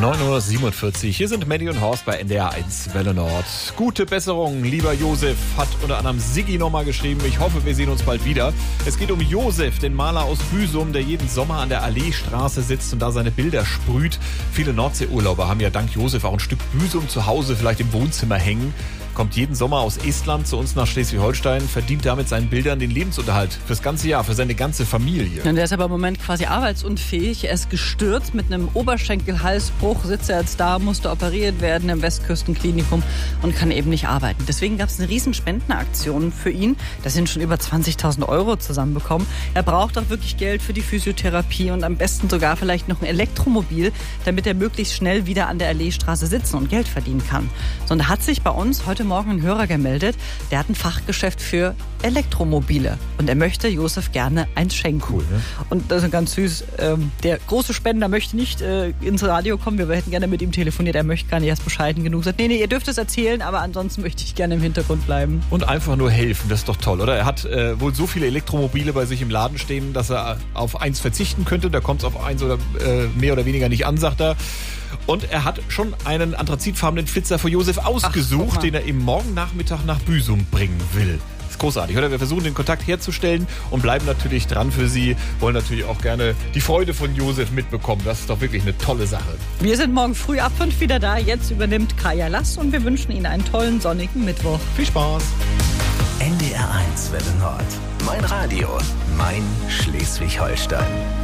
9:47 Uhr. Hier sind Maddie und Horst bei NDR 1 Welle Nord. Gute Besserung, lieber Josef, hat unter anderem Siggi nochmal geschrieben. Ich hoffe, wir sehen uns bald wieder. Es geht um Josef, den Maler aus Büsum, der jeden Sommer an der Alleestraße sitzt und da seine Bilder sprüht. Viele Nordseeurlauber haben ja dank Josef auch ein Stück Büsum zu Hause, vielleicht im Wohnzimmer hängen. Kommt jeden Sommer aus Estland zu uns nach Schleswig-Holstein, verdient damit seinen Bildern den Lebensunterhalt fürs ganze Jahr, für seine ganze Familie. Und der ist aber im Moment quasi arbeitsunfähig. Er ist gestürzt mit einem Oberschenkelhalsbruch, sitzt er jetzt da, musste operiert werden im Westküstenklinikum und kann eben nicht arbeiten. Deswegen gab es eine riesen Spendenaktion für ihn. Da sind schon über 20.000 Euro zusammenbekommen. Er braucht auch wirklich Geld für die Physiotherapie und am besten sogar vielleicht noch ein Elektromobil, damit er möglichst schnell wieder an der Alleestraße sitzen und Geld verdienen kann. So, und da hat sich bei uns heute Morgen ein Hörer gemeldet, der hat ein Fachgeschäft für Elektromobile und er möchte Josef gerne eins schenken. Cool, ne? Und das ist ganz süß. Der große Spender möchte nicht ins Radio kommen, wir hätten gerne mit ihm telefoniert, er möchte gar nicht erst bescheiden genug sagen, nee, ihr dürft es erzählen, aber ansonsten möchte ich gerne im Hintergrund bleiben. Und einfach nur helfen, das ist doch toll, oder? Er hat wohl so viele Elektromobile bei sich im Laden stehen, dass er auf eins verzichten könnte, da kommt es auf eins oder mehr oder weniger nicht an, sagt er. Und er hat schon einen anthrazitfarbenen Flitzer für Josef ausgesucht, den er eben morgen Nachmittag nach Büsum bringen will. Das ist großartig, oder? Wir versuchen den Kontakt herzustellen und bleiben natürlich dran für Sie. Wollen natürlich auch gerne die Freude von Josef mitbekommen. Das ist doch wirklich eine tolle Sache. Wir sind morgen früh ab 5 wieder da. Jetzt übernimmt Kaya Lass und wir wünschen Ihnen einen tollen sonnigen Mittwoch. Viel Spaß. NDR 1 Welle Nord. Mein Radio, mein Schleswig-Holstein.